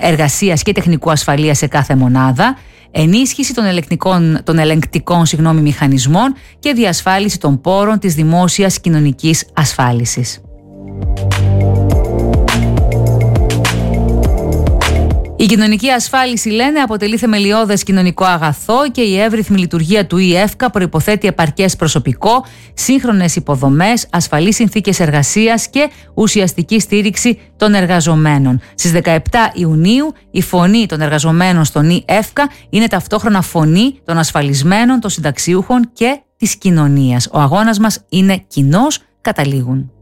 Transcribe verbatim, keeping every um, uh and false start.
εργασίας και τεχνικού ασφαλείας σε κάθε μονάδα, ενίσχυση των ελεγκτικών, των ελεγκτικών συγγνώμη, μηχανισμών και διασφάλιση των πόρων της δημόσιας κοινωνικής ασφάλισης. Η κοινωνική ασφάλιση, λένε, αποτελεί θεμελιώδες κοινωνικό αγαθό και η εύρυθμη λειτουργία του ι εφ κέι προϋποθέτει επαρκές προσωπικό, σύγχρονες υποδομές, ασφαλείς συνθήκες εργασίας και ουσιαστική στήριξη των εργαζομένων. Στις δεκαεπτά Ιουνίου η φωνή των εργαζομένων στον ι εφ κέι είναι ταυτόχρονα φωνή των ασφαλισμένων, των συνταξιούχων και της κοινωνίας. Ο αγώνας μας είναι κοινός, καταλήγουν.